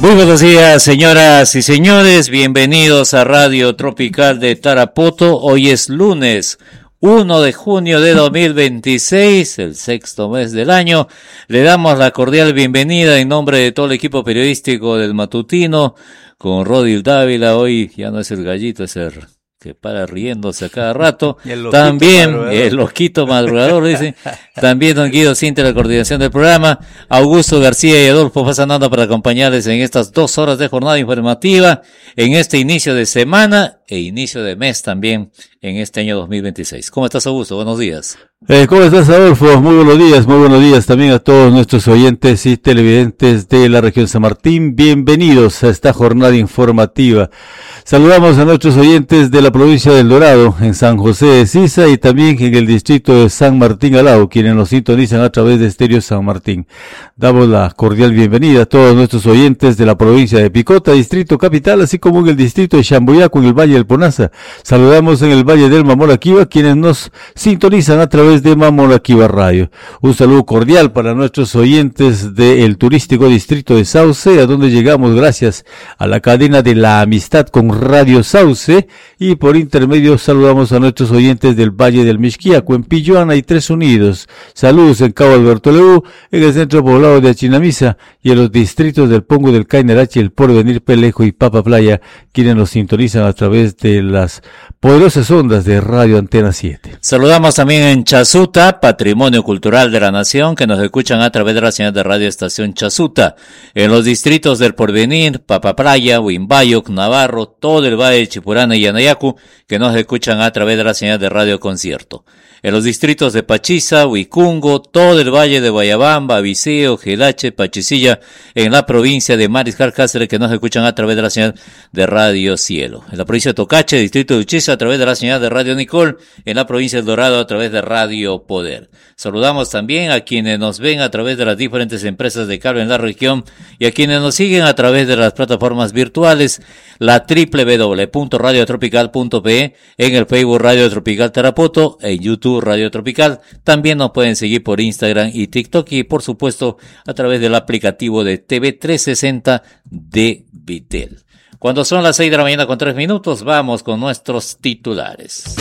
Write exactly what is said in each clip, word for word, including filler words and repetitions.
Muy buenos días, señoras y señores, bienvenidos a Radio Tropical de Tarapoto. Hoy es lunes uno de junio de dos mil veintiséis, el sexto mes del año. Le damos la cordial bienvenida en nombre de todo el equipo periodístico del Matutino, con Rodil Dávila. Hoy ya no es el gallito, es el que para riéndose a cada rato. El También madrugador. El loquito madrugador, dice. También don Guido Cinta, la coordinación del programa. Augusto García y Adolfo Fasananda para acompañarles en estas dos horas de jornada informativa, en este inicio de semana e inicio de mes también en este año dos mil veintiséis. ¿Cómo estás, Augusto? Buenos días. Eh, ¿Cómo estás, Adolfo? Muy buenos días, muy buenos días también a todos nuestros oyentes y televidentes de la región San Martín. Bienvenidos a esta jornada informativa. Saludamos a nuestros oyentes de la provincia del Dorado, en San José de Sisa y también en el distrito de San Martín Alao, quienes nos sintonizan a través de Estéreo San Martín. Damos la cordial bienvenida a todos nuestros oyentes de la provincia de Picota, distrito capital, así como en el distrito de Chamboyaco, en el Valle del Ponaza. Saludamos en el Valle del Mamolaquiva, quienes nos sintonizan a través de Mamolaquiva Radio. Un saludo cordial para nuestros oyentes del turístico distrito de Sauce, a donde llegamos gracias a la cadena de la amistad con Radio Sauce, y por intermedio saludamos a nuestros oyentes del Valle del Mixquiaco, en Pilloana y Tres Unidos. Saludos en Cabo Alberto Leú, en el centro poblado de Achinamisa y en los distritos del Pongo del Cainarachi, El Porvenir, Pelejo y Papa Playa, quienes nos sintonizan a través de las poderosas ondas de Radio Antena siete. Saludamos también en Chasuta, Patrimonio Cultural de la Nación, que nos escuchan a través de la señal de Radio Estación Chasuta, en los distritos del Porvenir, Papa Playa, Huimbayo, Navarro, todo el Valle de Chipurana y Yanayacu, que nos escuchan a través de la señal de Radio Concierto. En los distritos de Pachiza, Huicungo, todo el Valle de Guayabamba, Viseo, Gelache, Pachicilla, en la provincia de Mariscal Cáceres, que nos escuchan a través de la señal de Radio Cielo. En la provincia de Tocache, distrito de Uchiza, a través de la señal de Radio Nicol, en la provincia del Dorado, a través de Radio Poder. Saludamos también a quienes nos ven a través de las diferentes empresas de cable en la región y a quienes nos siguen a través de las plataformas virtuales, la doble u doble u doble u punto radio tropical punto pe, en el Facebook Radio Tropical Tarapoto, en YouTube Radio Tropical. También nos pueden seguir por Instagram y TikTok y por supuesto a través del aplicativo de T V trescientos sesenta de Vitel. Cuando son las seis de la mañana con tres minutos, vamos con nuestros titulares.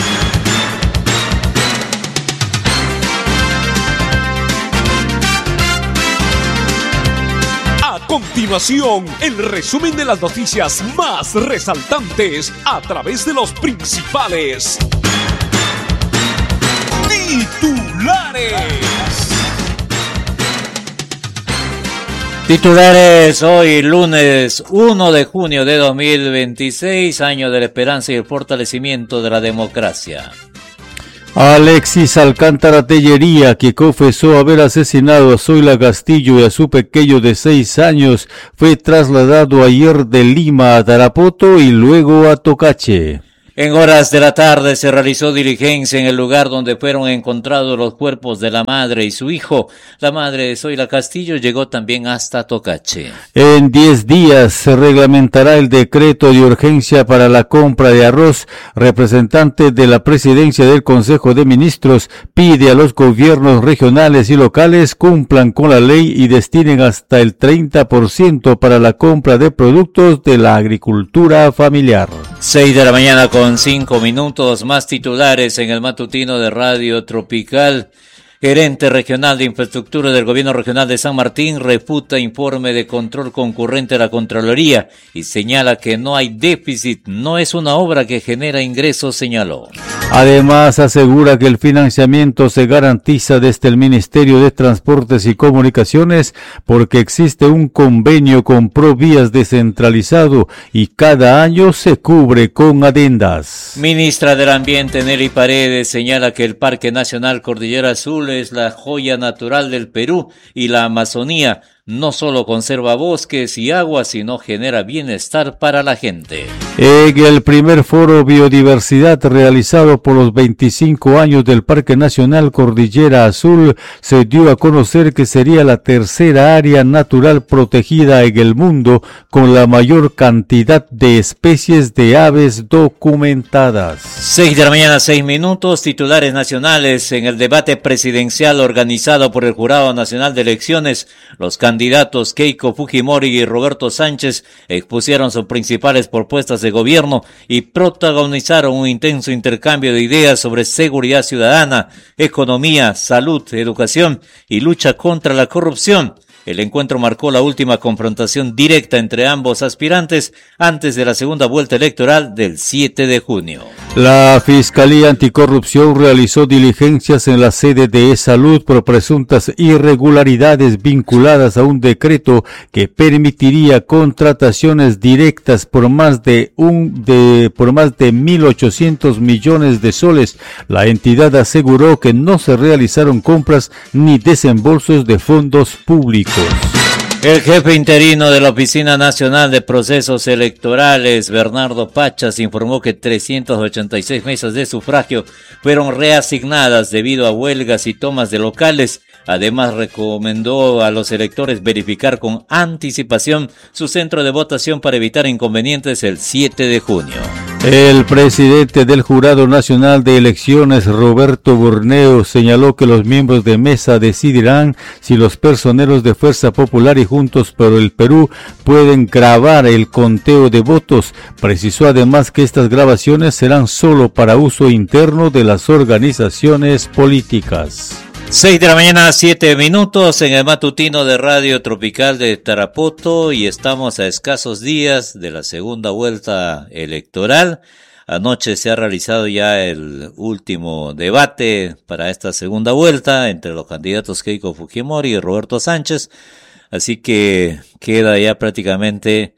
A continuación, el resumen de las noticias más resaltantes a través de los principales titulares. Titulares hoy, lunes uno de junio de dos mil veintiséis, año de la esperanza y el fortalecimiento de la democracia. Alexis Alcántara Tellería, que confesó haber asesinado a Zoila Castillo y a su pequeño de seis años, fue trasladado ayer de Lima a Tarapoto y luego a Tocache. En horas de la tarde se realizó diligencia en el lugar donde fueron encontrados los cuerpos de la madre y su hijo. La madre de Zoila Castillo llegó también hasta Tocache. En diez días se reglamentará el decreto de urgencia para la compra de arroz. Representante de la presidencia del Consejo de Ministros pide a los gobiernos regionales y locales cumplan con la ley y destinen hasta el treinta por ciento para la compra de productos de la agricultura familiar. seis de la mañana con cinco minutos, más titulares en el matutino de Radio Tropical. Gerente regional de infraestructura del gobierno regional de San Martín refuta informe de control concurrente de la Contraloría y señala que no hay déficit, no es una obra que genera ingresos, señaló. Además, asegura que el financiamiento se garantiza desde el Ministerio de Transportes y Comunicaciones porque existe un convenio con Provías descentralizado y cada año se cubre con adendas. Ministra del Ambiente Nelly Paredes señala que el Parque Nacional Cordillera Azul es la joya natural del Perú y la Amazonía. No solo conserva bosques y agua, sino genera bienestar para la gente. En el primer foro Biodiversidad realizado por los veinticinco años del Parque Nacional Cordillera Azul, se dio a conocer que sería la tercera área natural protegida en el mundo con la mayor cantidad de especies de aves documentadas. Seis de la mañana, seis minutos, titulares nacionales en el debate presidencial organizado por el Jurado Nacional de Elecciones. Los candidatos candidatos Keiko Fujimori y Roberto Sánchez expusieron sus principales propuestas de gobierno y protagonizaron un intenso intercambio de ideas sobre seguridad ciudadana, economía, salud, educación y lucha contra la corrupción. El encuentro marcó la última confrontación directa entre ambos aspirantes antes de la segunda vuelta electoral del siete de junio. La Fiscalía Anticorrupción realizó diligencias en la sede de E-Salud por presuntas irregularidades vinculadas a un decreto que permitiría contrataciones directas por más de un de por más de mil ochocientos millones de soles. La entidad aseguró que no se realizaron compras ni desembolsos de fondos públicos. El jefe interino de la Oficina Nacional de Procesos Electorales, Bernardo Pachas, informó que trescientas ochenta y seis mesas de sufragio fueron reasignadas debido a huelgas y tomas de locales. Además, recomendó a los electores verificar con anticipación su centro de votación para evitar inconvenientes el siete de junio. El presidente del Jurado Nacional de Elecciones, Roberto Borneo, señaló que los miembros de mesa decidirán si los personeros de Fuerza Popular y Juntos por el Perú pueden grabar el conteo de votos. Precisó además que estas grabaciones serán solo para uso interno de las organizaciones políticas. Seis de la mañana, siete minutos en el matutino de Radio Tropical de Tarapoto y estamos a escasos días de la segunda vuelta electoral. Anoche se ha realizado ya el último debate para esta segunda vuelta entre los candidatos Keiko Fujimori y Roberto Sánchez, así que queda ya prácticamente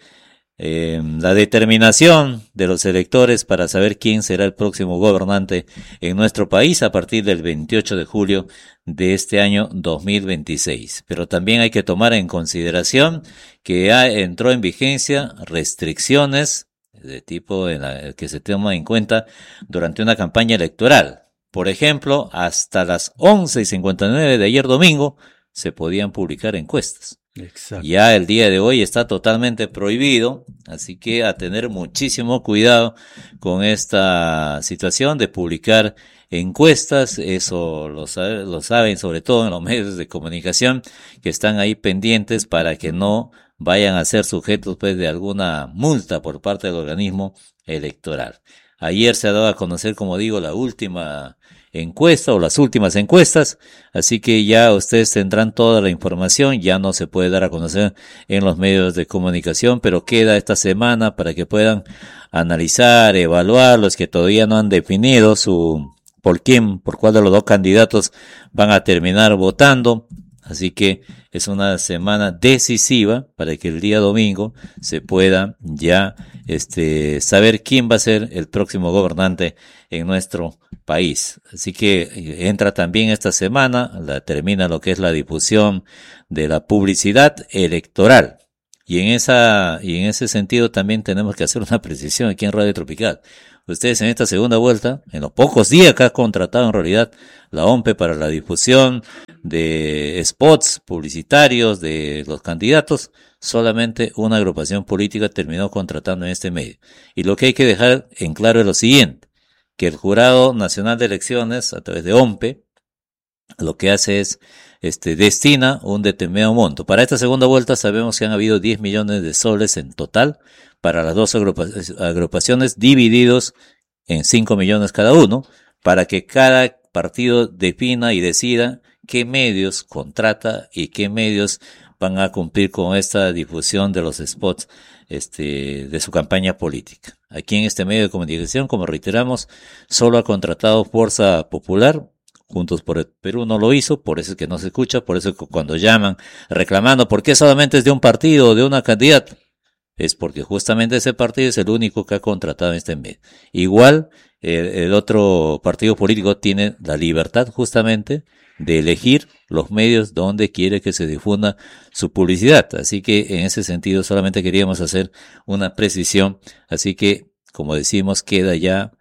Eh, la determinación de los electores para saber quién será el próximo gobernante en nuestro país a partir del veintiocho de julio de este año dos mil veintiséis. Pero también hay que tomar en consideración que ya entró en vigencia restricciones de tipo en la que se toma en cuenta durante una campaña electoral. Por ejemplo, hasta las once y cincuenta y nueve de ayer domingo se podían publicar encuestas. Exacto. Ya el día de hoy está totalmente prohibido, así que a tener muchísimo cuidado con esta situación de publicar encuestas. Eso lo, sabe, lo saben sobre todo en los medios de comunicación que están ahí pendientes para que no vayan a ser sujetos pues de alguna multa por parte del organismo electoral. Ayer se ha dado a conocer, como digo, la última encuesta o las últimas encuestas, así que ya ustedes tendrán toda la información, ya no se puede dar a conocer en los medios de comunicación, pero queda esta semana para que puedan analizar, evaluar los que todavía no han definido su por quién, por cuál de los dos candidatos van a terminar votando. Así que es una semana decisiva para que el día domingo se pueda ya este saber quién va a ser el próximo gobernante en nuestro país. Así que entra también esta semana, la termina lo que es la difusión de la publicidad electoral. Y en esa y en ese sentido también tenemos que hacer una precisión aquí en Radio Tropical. Ustedes en esta segunda vuelta, en los pocos días que ha contratado en realidad la O M P E para la difusión de spots publicitarios de los candidatos, solamente una agrupación política terminó contratando en este medio. Y lo que hay que dejar en claro es lo siguiente, que el Jurado Nacional de Elecciones, a través de O M P E, lo que hace es este destina un determinado monto. Para esta segunda vuelta sabemos que han habido diez millones de soles en total para las dos agrupaciones, divididos en cinco millones cada uno, para que cada partido defina y decida qué medios contrata y qué medios van a cumplir con esta difusión de los spots este, de su campaña política. Aquí en este medio de comunicación, como reiteramos, solo ha contratado Fuerza Popular. Juntos por el Perú no lo hizo, por eso es que no se escucha, por eso es que cuando llaman reclamando por qué solamente es de un partido o de una candidata, es porque justamente ese partido es el único que ha contratado en este medio. Igual, el, el otro partido político tiene la libertad justamente de elegir los medios donde quiere que se difunda su publicidad. Así que en ese sentido solamente queríamos hacer una precisión. Así que, como decimos, queda ya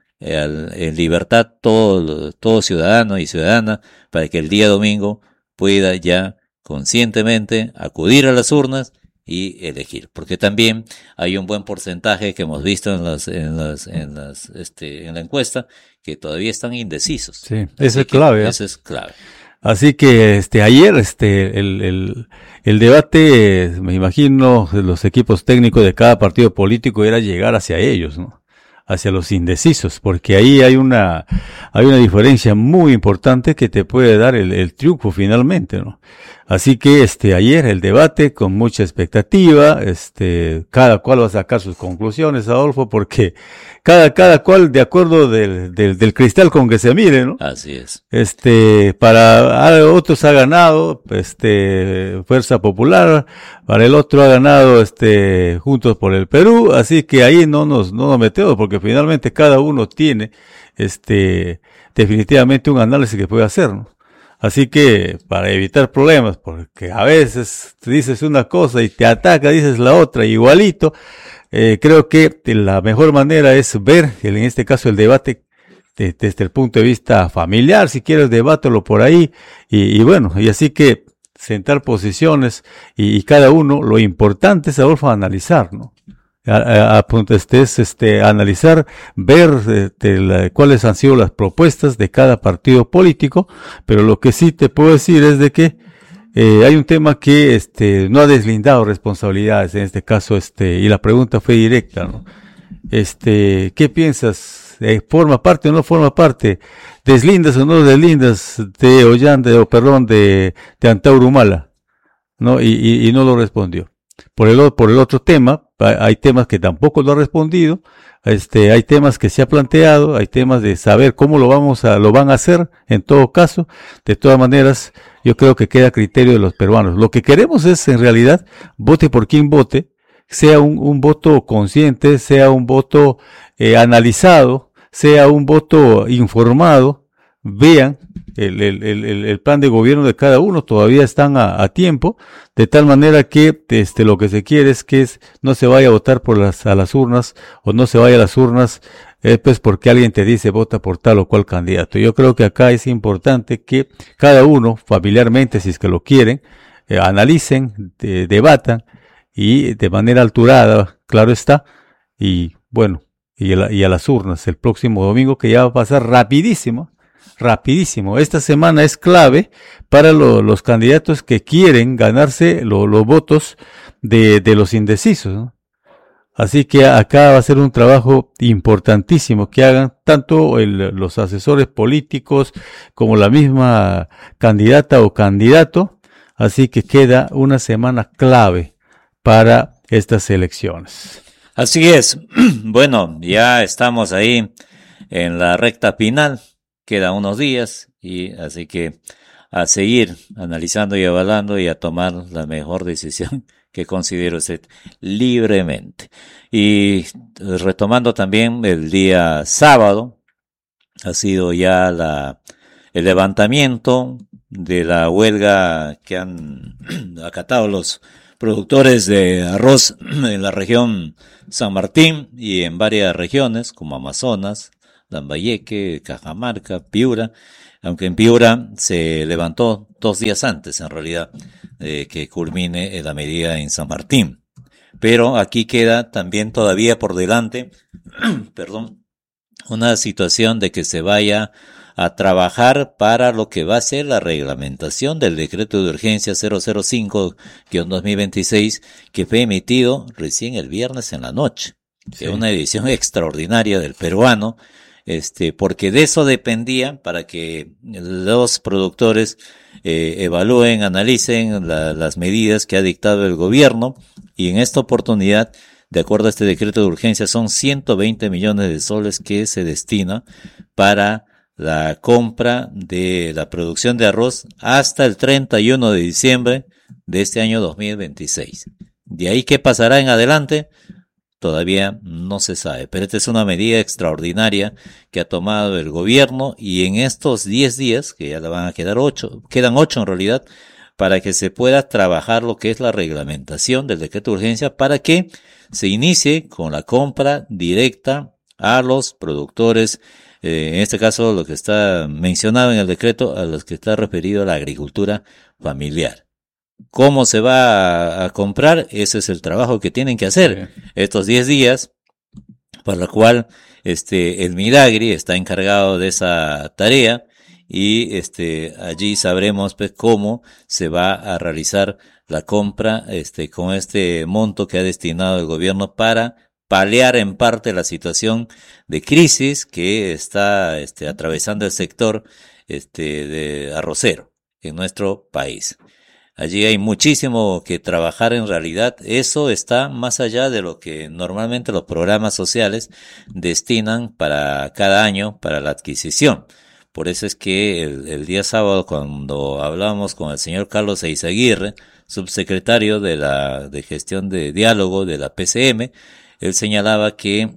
en libertad todo, todo ciudadano y ciudadana para que el día domingo pueda ya conscientemente acudir a las urnas y elegir, porque también hay un buen porcentaje que hemos visto en las, en las, en las, este, en la encuesta que todavía están indecisos. Sí, eso es clave. ¿eh? Eso es clave. Así que este ayer este el, el, el debate, me imagino, de los equipos técnicos de cada partido político era llegar hacia ellos, ¿no? Hacia los indecisos, porque ahí hay una hay una diferencia muy importante que te puede dar el, el triunfo finalmente, ¿no? Así que este ayer el debate con mucha expectativa, este cada cual va a sacar sus conclusiones, Adolfo, porque cada cada cual de acuerdo del del, del cristal con que se mire, ¿no? Así es. Este para otros ha ganado este Fuerza Popular, para el otro ha ganado este Juntos por el Perú, así que ahí no nos no nos metemos porque finalmente cada uno tiene este definitivamente un análisis que puede hacer, ¿no? Así que para evitar problemas, porque a veces te dices una cosa y te ataca, dices la otra igualito, eh, creo que la mejor manera es ver, en este caso el debate de, desde el punto de vista familiar, si quieres debátelo por ahí, y, y bueno, y así que sentar posiciones y, y cada uno, lo importante es, Adolfo, analizar, ¿no? A, a, a este, es, este, analizar, ver de, de la, cuáles han sido las propuestas de cada partido político, pero lo que sí te puedo decir es de que eh, hay un tema que este, no ha deslindado responsabilidades en este caso, este, y la pregunta fue directa, ¿no? Este, ¿qué piensas? Eh, ¿Forma parte o no forma parte? ¿Deslindas o no deslindas de Ollanta, o perdón, de, de Antauro Humala? ¿No? Y, y, y no lo respondió. Por el, por el otro tema, hay temas que tampoco lo ha respondido, este, hay temas que se ha planteado, hay temas de saber cómo lo vamos a, lo van a hacer, en todo caso, de todas maneras, yo creo que queda a criterio de los peruanos. Lo que queremos es, en realidad, vote por quien vote, sea un, un voto consciente, sea un voto eh, analizado, sea un voto informado, vean el, el, el, el plan de gobierno de cada uno, todavía están a, a tiempo, de tal manera que este, lo que se quiere es que es, no se vaya a votar por las, a las urnas, o no se vaya a las urnas, eh, pues porque alguien te dice vota por tal o cual candidato. Yo creo que acá es importante que cada uno, familiarmente, si es que lo quieren, eh, analicen, de, debatan, y de manera alturada, claro está, y bueno, y a, y a las urnas el próximo domingo, que ya va a pasar rapidísimo, rapidísimo. Esta semana es clave para lo, los candidatos que quieren ganarse lo, los votos de, de los indecisos, ¿no? Así que acá va a ser un trabajo importantísimo que hagan tanto el, los asesores políticos como la misma candidata o candidato. Así que queda una semana clave para estas elecciones. Así es. Bueno, ya estamos ahí en la recta final. Quedan unos días, y así que a seguir analizando y evaluando y a tomar la mejor decisión que considere usted libremente. Y retomando también el día sábado, ha sido ya la, el levantamiento de la huelga que han acatado los productores de arroz en la región San Martín y en varias regiones como Amazonas, Lambayeque, Cajamarca, Piura, aunque en Piura se levantó dos días antes, en realidad, eh, que culmine la medida en San Martín. Pero aquí queda también todavía por delante, perdón, una situación de que se vaya a trabajar para lo que va a ser la reglamentación del decreto de urgencia cero cero cinco guión dos mil veintiséis, que fue emitido recién el viernes en la noche. Sí. Es una edición extraordinaria del peruano, este, porque de eso dependía para que los productores eh, evalúen, analicen la, las medidas que ha dictado el gobierno, y en esta oportunidad, de acuerdo a este decreto de urgencia, son ciento veinte millones de soles que se destina para la compra de la producción de arroz hasta el treinta y uno de diciembre de este año dos mil veintiséis. De ahí, ¿qué pasará en adelante? Todavía no se sabe, pero esta es una medida extraordinaria que ha tomado el gobierno, y en estos diez días, que ya le van a quedar ocho, quedan ocho en realidad, para que se pueda trabajar lo que es la reglamentación del decreto de urgencia, para que se inicie con la compra directa a los productores, eh, en este caso lo que está mencionado en el decreto, a los que está referido a la agricultura familiar. ¿Cómo se va a, a comprar? Ese es el trabajo que tienen que hacer sí. estos diez días, para lo cual este el Midagri está encargado de esa tarea, y este allí sabremos pues cómo se va a realizar la compra este con este monto que ha destinado el gobierno para paliar en parte la situación de crisis que está este atravesando el sector este de arrocero en nuestro país. Allí hay muchísimo que trabajar en realidad. Eso está más allá de lo que normalmente los programas sociales destinan para cada año para la adquisición. Por eso es que el, el día sábado, cuando hablábamos con el señor Carlos Eizaguirre, subsecretario de la de gestión de diálogo de la P C M, él señalaba que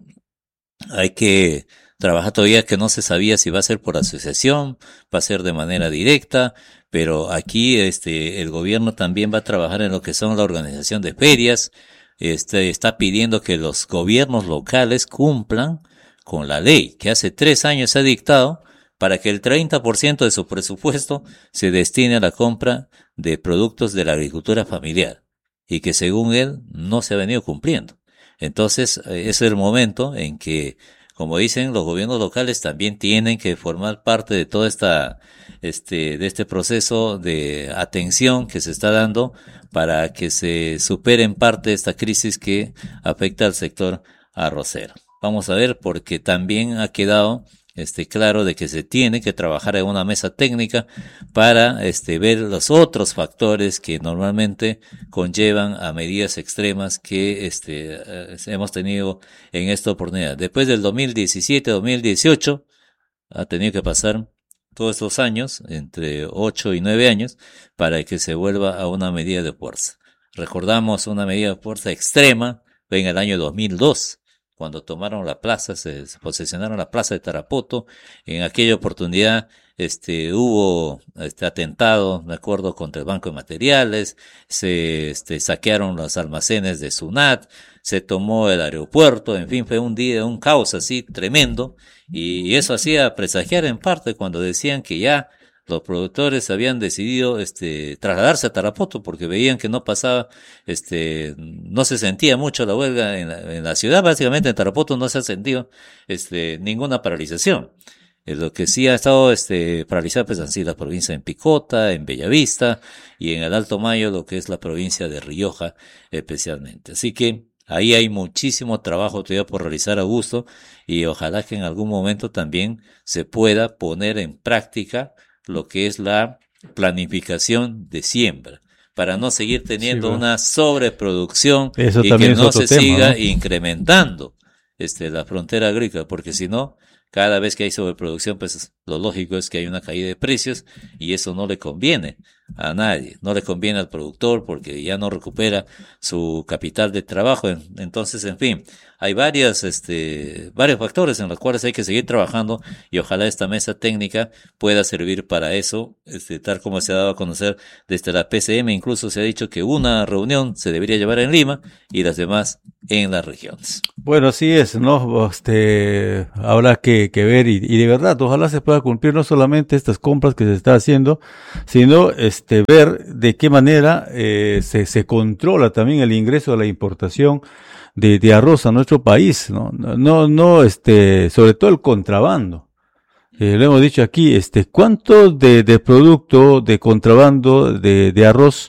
hay que trabajar todavía, que no se sabía si va a ser por asociación, va a ser de manera directa, pero aquí este el gobierno también va a trabajar en lo que son la organización de ferias. Este está pidiendo que los gobiernos locales cumplan con la ley que hace tres años se ha dictado para que el treinta por ciento de su presupuesto se destine a la compra de productos de la agricultura familiar y que según él no se ha venido cumpliendo. Entonces, es el momento en que, como dicen, los gobiernos locales también tienen que formar parte de toda esta, este, de este proceso de atención que se está dando para que se supere en parte esta crisis que afecta al sector arrocero. Vamos a ver, porque también ha quedado este claro de que se tiene que trabajar en una mesa técnica para este ver los otros factores que normalmente conllevan a medidas extremas que este eh, hemos tenido en esta oportunidad. Después del dos mil diecisiete dos mil dieciocho ha tenido que pasar todos estos años, entre ocho y nueve años, para que se vuelva a una medida de fuerza. Recordamos una medida de fuerza extrema en el año dos mil dos. Cuando tomaron la plaza, se, se posesionaron la plaza de Tarapoto. En aquella oportunidad, este, hubo, este, atentado, me acuerdo, contra el Banco de Materiales, se, este, saquearon los almacenes de SUNAT, se tomó el aeropuerto, en fin, fue un día, un caos así tremendo, y eso hacía presagiar en parte cuando decían que ya los productores habían decidido este trasladarse a Tarapoto porque veían que no pasaba, este, no se sentía mucho la huelga en la, en la ciudad. Básicamente en Tarapoto no se ha sentido este ninguna paralización. Eh, lo que sí ha estado este paralizada pues han sido la provincia en Picota, en Bellavista y en el Alto Mayo, lo que es la provincia de Rioja especialmente. Así que ahí hay muchísimo trabajo todavía por realizar, Augusto, y ojalá que en algún momento también se pueda poner en práctica lo que es la planificación de siembra, para no seguir teniendo sí, bueno. una sobreproducción Eso y que no se tema, siga ¿no? incrementando este la frontera agrícola, porque si no, cada vez que hay sobreproducción, pues lo lógico es que hay una caída de precios y eso no le conviene a nadie, no le conviene al productor porque ya no recupera su capital de trabajo. Entonces, en fin, hay varias, este, varios factores en los cuales hay que seguir trabajando y ojalá esta mesa técnica pueda servir para eso, este, tal como se ha dado a conocer desde la P C M. Incluso se ha dicho que una reunión se debería llevar en Lima y las demás en las regiones. Bueno, así es, ¿no? Este, habrá que, que ver y, y de verdad, ojalá se pueda cumplir no solamente estas compras que se está haciendo, sino este, ver de qué manera eh, se, se controla también el ingreso de la importación de, de arroz a nuestro país, ¿no? No, no, este, sobre todo el contrabando. Eh, lo hemos dicho aquí, este, ¿cuánto de, de producto de contrabando de, de arroz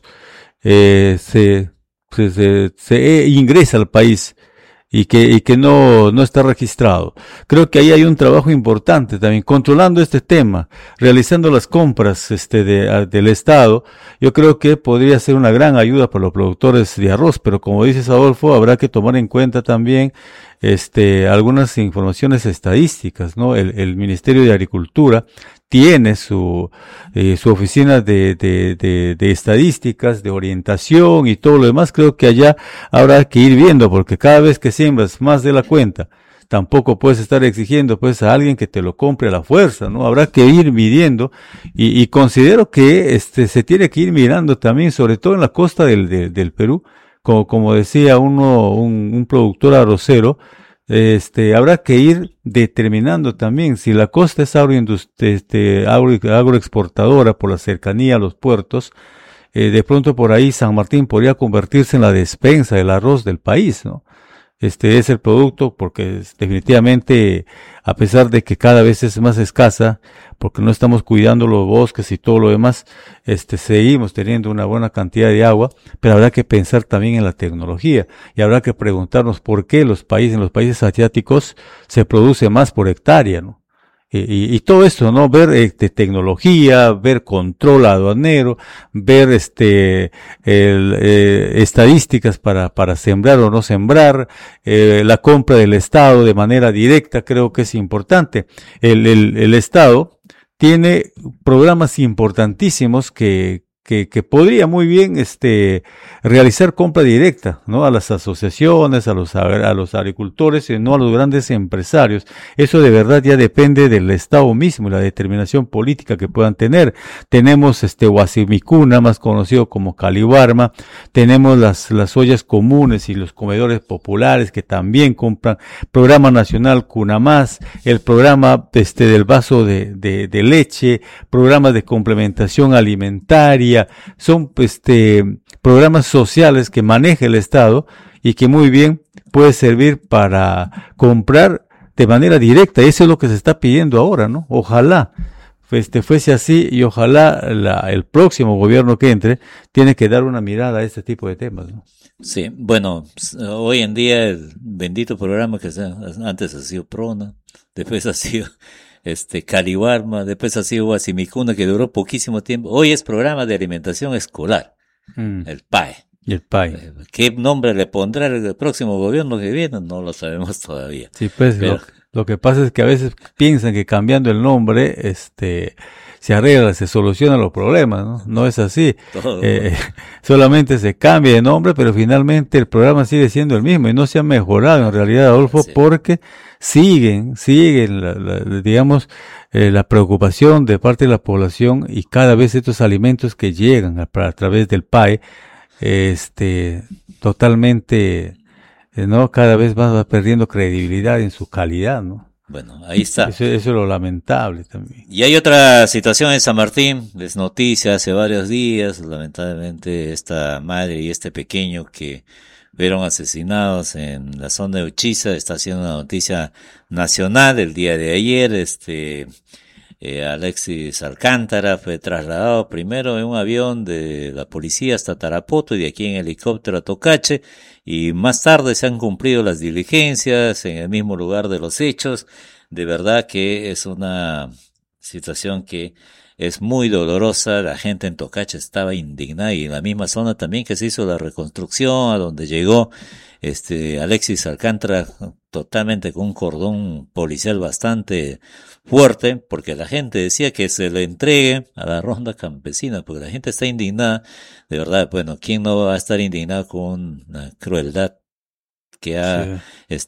eh, se, se, se, se ingresa al país y que, y que no, no está registrado? Creo que ahí hay un trabajo importante también, controlando este tema, realizando las compras, este, de, del Estado. Yo creo que podría ser una gran ayuda para los productores de arroz, pero como dices, Adolfo, habrá que tomar en cuenta también, este, algunas informaciones estadísticas, ¿no? El, el Ministerio de Agricultura tiene su, eh, su oficina de, de, de, de estadísticas, de orientación y todo lo demás. Creo que allá habrá que ir viendo, porque cada vez que siembras más de la cuenta, tampoco puedes estar exigiendo pues a alguien que te lo compre a la fuerza, ¿no? Habrá que ir midiendo y, y considero que este se tiene que ir mirando también, sobre todo en la costa del, del, del Perú, como, como decía uno, un, un productor arrocero. Este, habrá que ir determinando también si la costa es este, agro, agroexportadora por la cercanía a los puertos, eh, de pronto por ahí San Martín podría convertirse en la despensa del arroz del país, ¿no? este es el producto, porque es, definitivamente, a pesar de que cada vez es más escasa, porque no estamos cuidando los bosques y todo lo demás, este, seguimos teniendo una buena cantidad de agua, pero habrá que pensar también en la tecnología, y habrá que preguntarnos por qué los países, en los países asiáticos, se produce más por hectárea, ¿no? Y, y, y todo esto, ¿no? Ver este, tecnología, ver control aduanero, ver este el, eh, estadísticas para, para sembrar o no sembrar, eh, la compra del Estado de manera directa, creo que es importante. El, el, el Estado tiene programas importantísimos que, que, que podría muy bien este realizar compra directa, ¿no? A las asociaciones, a los a los agricultores y no a los grandes empresarios. Eso de verdad ya depende del Estado mismo y la determinación política que puedan tener. Tenemos este Huasimicuna, más conocido como Caliwarma, tenemos las las ollas comunes y los comedores populares que también compran, programa nacional Cunamás, el programa este del vaso de de, de leche, programas de complementación alimentaria. Son este programas sociales que maneja el Estado y que muy bien puede servir para comprar de manera directa. Eso es lo que se está pidiendo ahora, ¿no? Ojalá este fuese así y ojalá la, el próximo gobierno que entre tiene que dar una mirada a este tipo de temas, ¿no? Sí, bueno, hoy en día el bendito programa que antes ha sido PRONA, después ha sido este Caliwarma, después ha sido Huasimicuna, que duró poquísimo tiempo. Hoy es programa de alimentación escolar, mm. el P A E. Y el P A E. ¿Qué nombre le pondrá el próximo gobierno que viene? No lo sabemos todavía. Sí, pues Pero, lo, lo que pasa es que a veces piensan que cambiando el nombre, este, se arregla, se solucionan los problemas, ¿no? No es así. Eh, solamente se cambia de nombre, pero finalmente el programa sigue siendo el mismo y no se ha mejorado en realidad, Adolfo, sí. porque siguen, siguen, la, la, digamos, eh, la preocupación de parte de la población y cada vez estos alimentos que llegan a, a través del P A E, este, totalmente, eh, ¿no? Cada vez más va perdiendo credibilidad en su calidad, ¿no? Bueno, ahí está. Eso, eso es lo lamentable también. Y hay otra situación en San Martín, es noticia hace varios días, lamentablemente esta madre y este pequeño que fueron asesinados en la zona de Uchiza, está siendo una noticia nacional el día de ayer, este, eh, Alexis Alcántara fue trasladado primero en un avión de la policía hasta Tarapoto y de aquí en helicóptero a Tocache, y más tarde se han cumplido las diligencias en el mismo lugar de los hechos. De verdad que es una situación que es muy dolorosa. La gente en Tocache estaba indignada y en la misma zona también que se hizo la reconstrucción a donde llegó este Alexis Alcántara totalmente con un cordón policial bastante fuerte, porque la gente decía que se le entregue a la ronda campesina, porque la gente está indignada. De verdad, bueno, ¿quién no va a estar indignado con una crueldad que ha sí.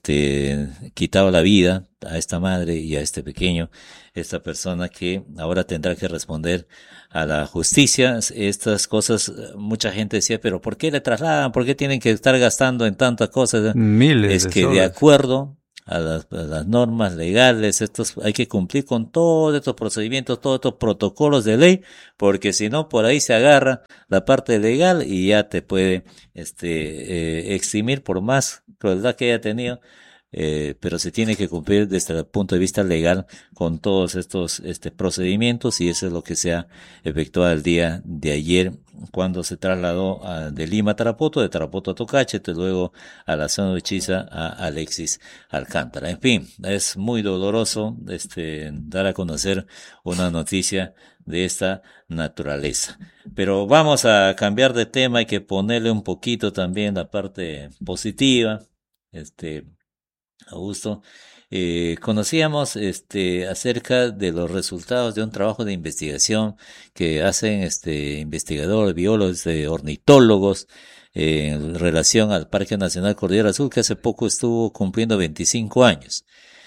este quitado la vida a esta madre y a este pequeño, esta persona que ahora tendrá que responder a la justicia? Estas cosas, mucha gente decía, pero ¿por qué le trasladan? ¿Por qué tienen que estar gastando en tantas cosas? Miles es de que soles. De acuerdo a las, a las normas legales, estos hay que cumplir con todos estos procedimientos, todos estos protocolos de ley, porque si no, por ahí se agarra la parte legal y ya te puede este eh, eximir por más crueldad que haya tenido. Eh, pero se tiene que cumplir desde el punto de vista legal con todos estos este procedimientos, y eso es lo que se ha efectuado el día de ayer cuando se trasladó a, de Lima a Tarapoto, de Tarapoto a Tocache, y luego a la zona de Uchiza a Alexis Alcántara. En fin, es muy doloroso este dar a conocer una noticia de esta naturaleza. Pero vamos a cambiar de tema, hay que ponerle un poquito también la parte positiva. Este Augusto, eh, conocíamos este acerca de los resultados de un trabajo de investigación que hacen este investigadores, biólogos, eh, ornitólogos eh, en relación al Parque Nacional Cordillera Azul, que hace poco estuvo cumpliendo veinticinco años.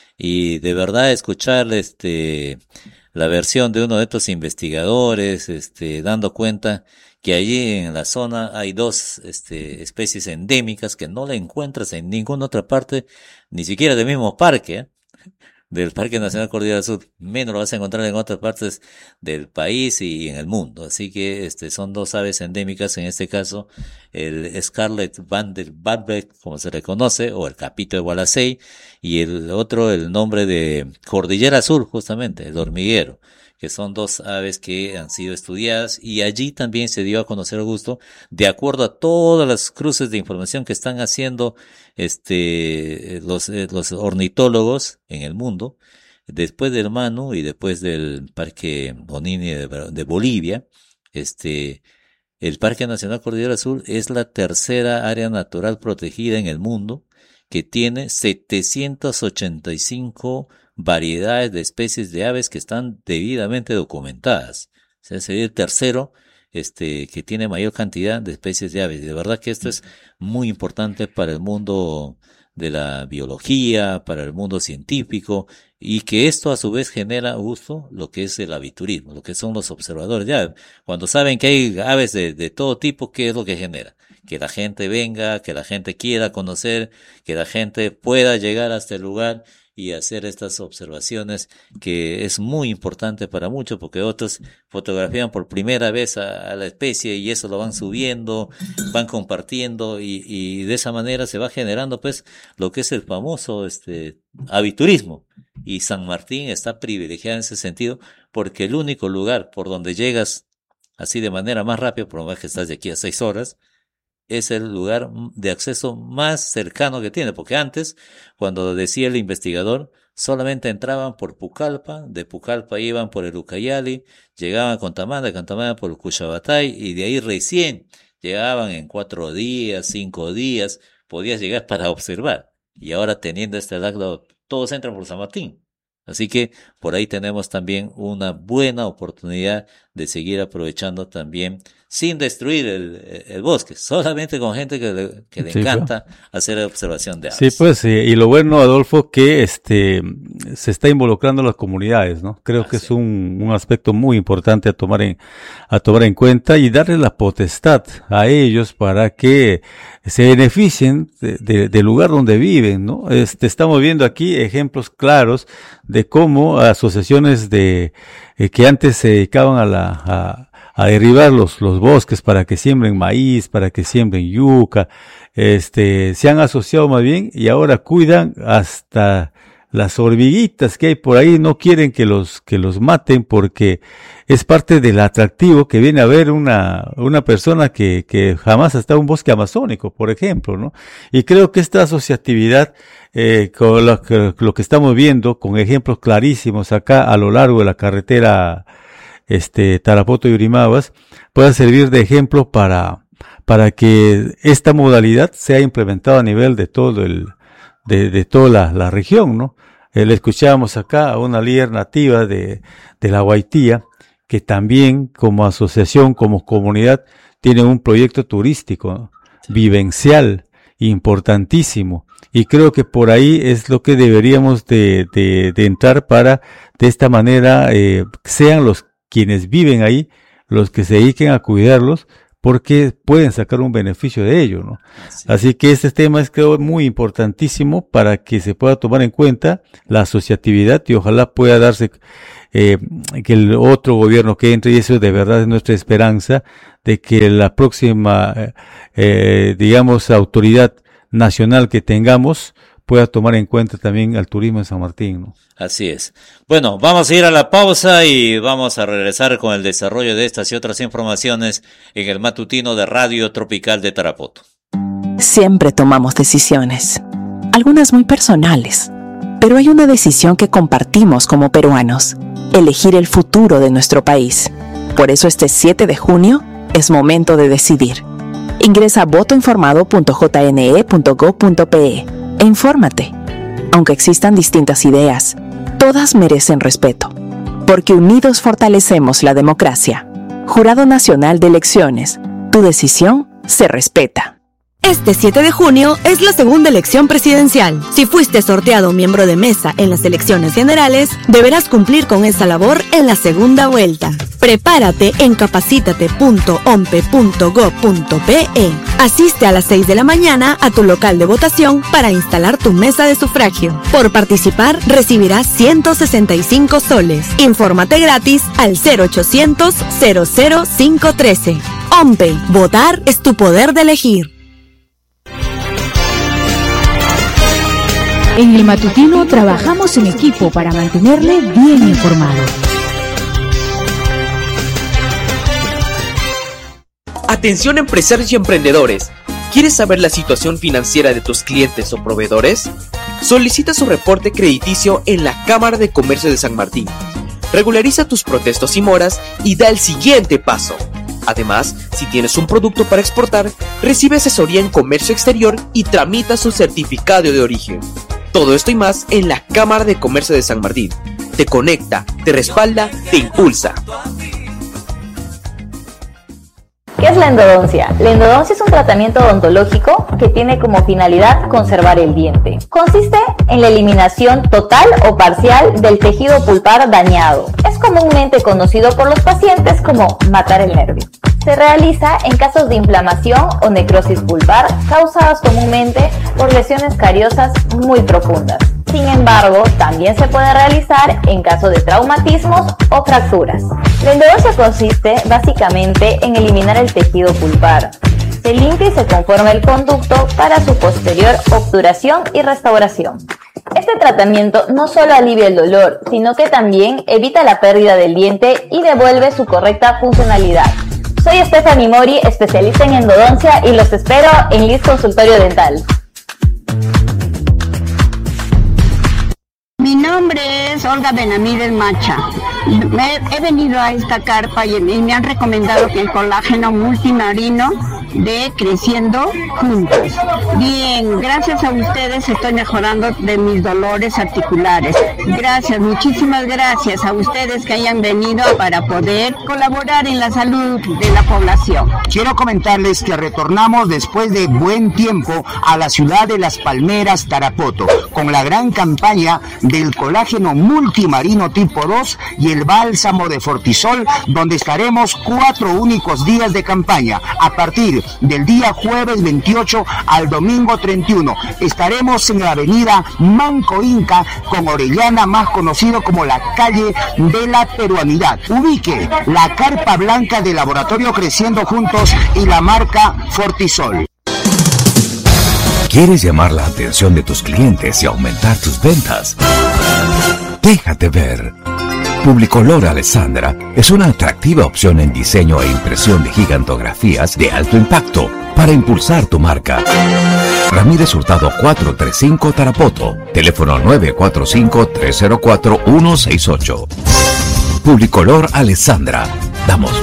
Y de verdad escuchar este la versión de uno de estos investigadores, este dando cuenta que allí en la zona hay dos este, especies endémicas que no la encuentras en ninguna otra parte, ni siquiera del mismo parque, ¿eh? del Parque Nacional Cordillera Sur, menos lo vas a encontrar en otras partes del país y en el mundo. Así que este son dos aves endémicas, en este caso el Scarlet Vanderbilt, como se le conoce, o el capito de Gualacey, y el otro el nombre de Cordillera Sur, justamente, el hormiguero, que son dos aves que han sido estudiadas, y allí también se dio a conocer el gusto, de acuerdo a todas las cruces de información que están haciendo este los, los ornitólogos en el mundo, después del Manu y después del Parque Bonini de, de Bolivia. Este, el Parque Nacional Cordillera Sur es la tercera área natural protegida en el mundo, que tiene setecientas ochenta y cinco variedades de especies de aves que están debidamente documentadas. O sea, sería el tercero este que tiene mayor cantidad de especies de aves. De verdad que esto es muy importante para el mundo de la biología, para el mundo científico, y que esto a su vez genera gusto lo que es el aviturismo, lo que son los observadores. Ya, cuando saben que hay aves de, de todo tipo, ¿qué es lo que genera? Que la gente venga, que la gente quiera conocer, que la gente pueda llegar hasta el lugar y hacer estas observaciones, que es muy importante para muchos, porque otros fotografían por primera vez a, a la especie y eso lo van subiendo, van compartiendo, y, y de esa manera se va generando pues lo que es el famoso este aviturismo. Y San Martín está privilegiado en ese sentido, porque el único lugar por donde llegas así de manera más rápida, por lo menos que estás de aquí a seis horas, es el lugar de acceso más cercano que tiene, porque antes, cuando decía el investigador, solamente entraban por Pucallpa, de Pucallpa iban por el Ucayali, llegaban a Contamana, de Contamana por el Cuchabatay, y de ahí recién llegaban en cuatro días, cinco días, podías llegar para observar. Y ahora, teniendo este lado, todos entran por San Martín. Así que por ahí tenemos también una buena oportunidad de seguir aprovechando también, sin destruir el, el bosque, solamente con gente que le, que le sí, encanta pues. hacer observación de aves. Sí, pues, sí, y lo bueno, Adolfo, que este se está involucrando las comunidades, ¿no? Creo ah, que sí. es un, un aspecto muy importante a tomar en a tomar en cuenta, y darle la potestad a ellos para que se beneficien de, de, del lugar donde viven, ¿no? Este, estamos viendo aquí ejemplos claros de cómo asociaciones de eh, que antes se dedicaban a la a, a derribar los, los bosques para que siembren maíz, para que siembren yuca, este, se han asociado más bien, y ahora cuidan hasta las hormiguitas que hay por ahí, no quieren que los, que los maten, porque es parte del atractivo que viene a ver una, una persona que, que jamás ha estado en un bosque amazónico, por ejemplo, ¿no? Y creo que esta asociatividad, eh, con lo que, lo que estamos viendo, con ejemplos clarísimos acá a lo largo de la carretera, este, Tarapoto y Urimaguas, pueda servir de ejemplo para, para que esta modalidad sea implementada a nivel de todo el, de, de toda la, la región, ¿no? Eh, le escuchábamos acá a una líder nativa de, de la Guaitía, que también como asociación, como comunidad, tiene un proyecto turístico, ¿no? Vivencial, importantísimo, y creo que por ahí es lo que deberíamos de, de, de entrar para, de esta manera, eh, sean los quienes viven ahí, los que se dediquen a cuidarlos, porque pueden sacar un beneficio de ello, ¿no? Así, Así que este tema es, creo, muy importantísimo para que se pueda tomar en cuenta la asociatividad, y ojalá pueda darse eh, que el otro gobierno que entre, y eso de verdad es nuestra esperanza, de que la próxima, eh, digamos, autoridad nacional que tengamos pueda tomar en cuenta también al turismo en San Martín, ¿no? Así es. Bueno, vamos a ir a la pausa y vamos a regresar con el desarrollo de estas y otras informaciones en el matutino de Radio Tropical de Tarapoto. Siempre tomamos decisiones, algunas muy personales, pero hay una decisión que compartimos como peruanos: elegir el futuro de nuestro país. Por eso este siete de junio es momento de decidir. Ingresa a voto informado punto j n e punto gob punto p e e infórmate. Aunque existan distintas ideas, todas merecen respeto, porque unidos fortalecemos la democracia. Jurado Nacional de Elecciones, tu decisión se respeta. Este siete de junio es la segunda elección presidencial. Si fuiste sorteado miembro de mesa en las elecciones generales, deberás cumplir con esa labor en la segunda vuelta. Prepárate en capacítate punto ompe punto gob punto pe. Asiste a las seis de la mañana a tu local de votación para instalar tu mesa de sufragio. Por participar, recibirás ciento sesenta y cinco soles. Infórmate gratis al cero ochocientos, cero cero cinco uno tres. OMPE, votar es tu poder de elegir. En el matutino trabajamos en equipo para mantenerle bien informado. Atención empresarios y emprendedores. ¿Quieres saber la situación financiera de tus clientes o proveedores? Solicita su reporte crediticio en la Cámara de Comercio de San Martín. Regulariza tus protestos y moras y da el siguiente paso. Además, si tienes un producto para exportar, recibe asesoría en comercio exterior y tramita su certificado de origen. Todo esto y más en la Cámara de Comercio de San Martín. Te conecta, te respalda, te impulsa. ¿Qué es la endodoncia? La endodoncia es un tratamiento odontológico que tiene como finalidad conservar el diente. Consiste en la eliminación total o parcial del tejido pulpar dañado. Es comúnmente conocido por los pacientes como matar el nervio. Se realiza en casos de inflamación o necrosis pulpar causadas comúnmente por lesiones cariosas muy profundas. Sin embargo, también se puede realizar en caso de traumatismos o fracturas. La endodoncia consiste básicamente en eliminar el tejido pulpar. Se limpia y se conforma el conducto para su posterior obturación y restauración. Este tratamiento no solo alivia el dolor, sino que también evita la pérdida del diente y devuelve su correcta funcionalidad. Soy Stephanie Mori, especialista en endodoncia, y los espero en Liz Consultorio Dental. Mi nombre es Olga Benavides Macha. Me, he venido a esta carpa y, y me han recomendado que el colágeno multimarino de Creciendo Juntos. Bien, gracias a ustedes estoy mejorando de mis dolores articulares. Gracias, muchísimas gracias a ustedes que hayan venido para poder colaborar en la salud de la población. Quiero comentarles que retornamos después de buen tiempo a la ciudad de Las Palmeras, Tarapoto, con la gran campaña del colágeno multimarino tipo dos y el bálsamo de Fortisol, donde estaremos cuatro únicos días de campaña, a partir del día jueves veintiocho al domingo treinta y uno. Estaremos en la avenida Manco Inca con Orellana, más conocido como la calle de la peruanidad. Ubique la carpa blanca del Laboratorio Creciendo Juntos y la marca Fortisol. ¿Quieres llamar la atención de tus clientes y aumentar tus ventas? Déjate ver. Publicolor Alessandra es una atractiva opción en diseño e impresión de gigantografías de alto impacto para impulsar tu marca. Ramírez Hurtado cuatrocientos treinta y cinco Tarapoto, teléfono nueve cuatro cinco, tres cero cuatro, uno seis ocho. Publicolor Alessandra. Damos